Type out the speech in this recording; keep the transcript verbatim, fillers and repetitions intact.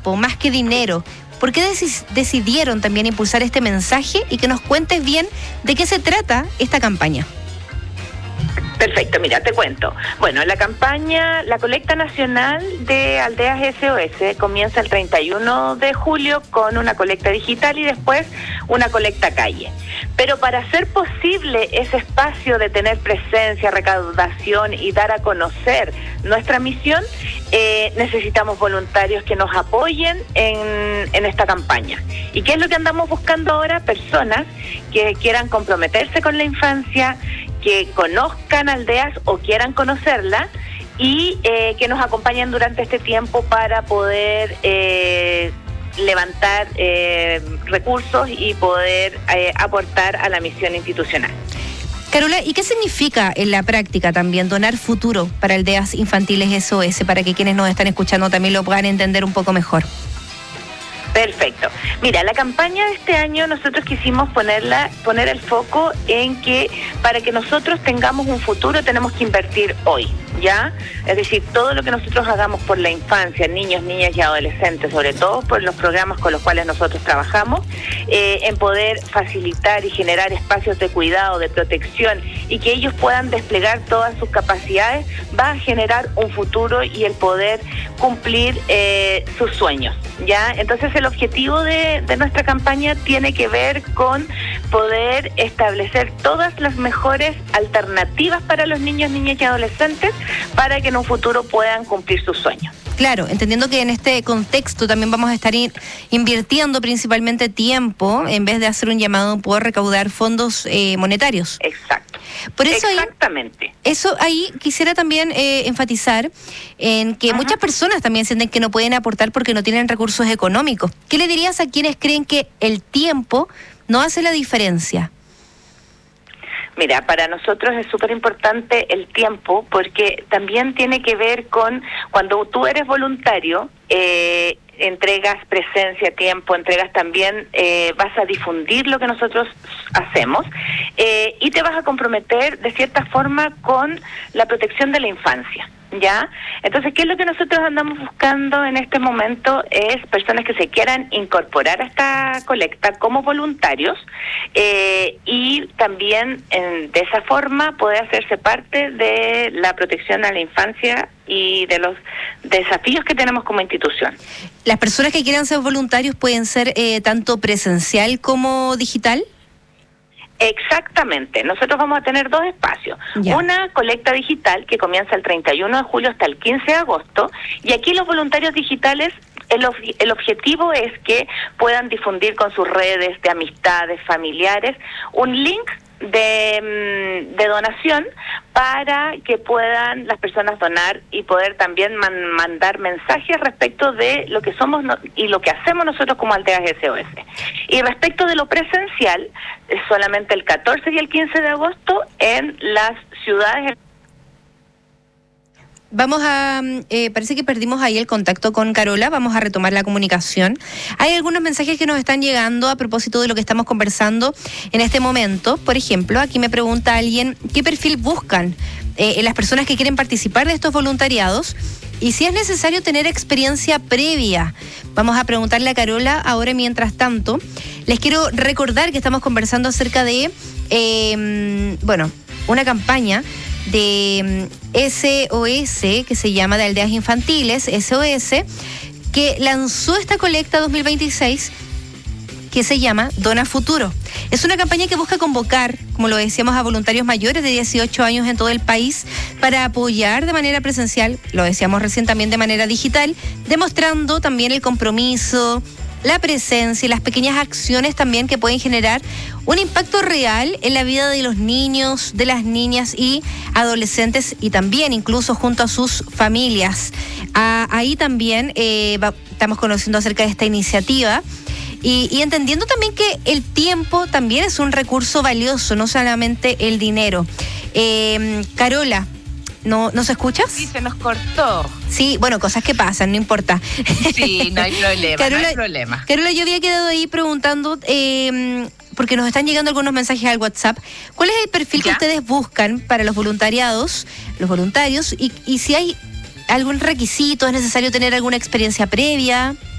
tiempo más que dinero. ¿Por qué deci- decidieron también impulsar este mensaje y que nos cuentes bien de qué se trata esta campaña? Perfecto, mira, te cuento. Bueno, la campaña, la colecta nacional de Aldeas S O S comienza el treinta y uno de julio con una colecta digital y después una colecta calle. Pero para hacer posible ese espacio de tener presencia, recaudación y dar a conocer nuestra misión, eh, necesitamos voluntarios que nos apoyen en, en esta campaña. ¿Y qué es lo que andamos buscando ahora? Personas que quieran comprometerse con la infancia, que conozcan aldeas o quieran conocerla y eh, que nos acompañen durante este tiempo para poder eh, levantar eh, recursos y poder eh, aportar a la misión institucional. Carola, ¿y qué significa en la práctica también donar futuro para aldeas infantiles S O S, para que quienes nos están escuchando también lo puedan entender un poco mejor? Perfecto. Mira, la campaña de este año nosotros quisimos ponerla, poner el foco en que para que nosotros tengamos un futuro tenemos que invertir hoy, ¿ya? Es decir, todo lo que nosotros hagamos por la infancia, niños, niñas y adolescentes, sobre todo por los programas con los cuales nosotros trabajamos, eh, en poder facilitar y generar espacios de cuidado, de protección y que ellos puedan desplegar todas sus capacidades, va a generar un futuro y el poder cumplir eh, sus sueños, ¿ya? Entonces el objetivo de, de nuestra campaña tiene que ver con poder establecer todas las mejores alternativas para los niños, niñas y adolescentes para que en un futuro puedan cumplir sus sueños. Claro, entendiendo que en este contexto también vamos a estar in, invirtiendo principalmente tiempo en vez de hacer un llamado por recaudar fondos eh, monetarios. Exacto. Por eso Exactamente. Ahí, eso ahí quisiera también eh, enfatizar en que Ajá. muchas personas también sienten que no pueden aportar porque no tienen recursos económicos. ¿Qué le dirías a quienes creen que el tiempo no hace la diferencia? Mira, para nosotros es súper importante el tiempo porque también tiene que ver con cuando tú eres voluntario, eh, entregas presencia, tiempo, entregas también, eh, vas a difundir lo que nosotros hacemos eh, y te vas a comprometer de cierta forma con la protección de la infancia. ¿Ya? Entonces, ¿qué es lo que nosotros andamos buscando en este momento? Es personas que se quieran incorporar a esta colecta como voluntarios eh, y también en, de esa forma poder hacerse parte de la protección a la infancia y de los desafíos que tenemos como institución. ¿Las personas que quieran ser voluntarios pueden ser eh, tanto presencial como digital? Exactamente. Nosotros vamos a tener dos espacios. Ya. Una colecta digital que comienza el treinta y uno de julio hasta el quince de agosto y aquí los voluntarios digitales el, ob- el objetivo es que puedan difundir con sus redes de amistades, familiares, un link de, de donación para que puedan las personas donar y poder también man, mandar mensajes respecto de lo que somos no, y lo que hacemos nosotros como Aldeas S O S. Y respecto de lo presencial, es solamente el catorce y el quince de agosto en las ciudades. Vamos a, eh, parece que perdimos ahí el contacto con Carola, vamos a retomar la comunicación. Hay algunos mensajes que nos están llegando a propósito de lo que estamos conversando en este momento. Por ejemplo, aquí me pregunta alguien, ¿qué perfil buscan eh, en las personas que quieren participar de estos voluntariados? Y si es necesario tener experiencia previa. Vamos a preguntarle a Carola ahora mientras tanto. Les quiero recordar que estamos conversando acerca de, eh, bueno, una campaña de S O S, que se llama de Aldeas Infantiles, S O S, que lanzó esta colecta dos mil veintiséis, que se llama Dona Futuro. Es una campaña que busca convocar, como lo decíamos, a voluntarios mayores de dieciocho años en todo el país para apoyar de manera presencial, lo decíamos recién también de manera digital, demostrando también el compromiso, la presencia y las pequeñas acciones también que pueden generar un impacto real en la vida de los niños, de las niñas y adolescentes y también incluso junto a sus familias. Ah, ahí también eh, va, estamos conociendo acerca de esta iniciativa y, y entendiendo también que el tiempo también es un recurso valioso, no solamente el dinero. Eh, Carola, ¿No, ¿Nos escuchas? Sí, se nos cortó. Sí, bueno, cosas que pasan, no importa. Sí, no hay problema, Carola, no hay problema. Carola, yo había quedado ahí preguntando, eh, porque nos están llegando algunos mensajes al WhatsApp, ¿cuál es el perfil ¿Ya? que ustedes buscan para los voluntariados, los voluntarios, y, y si hay algún requisito, es necesario tener alguna experiencia previa?